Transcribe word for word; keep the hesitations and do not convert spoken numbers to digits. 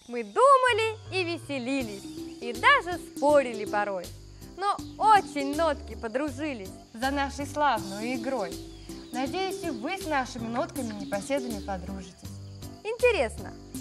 Мы думали и веселились, и даже спорили порой. Но очень нотки подружились за нашей славной игрой. Надеюсь, и вы с нашими нотками непоседами подружитесь. Интересно,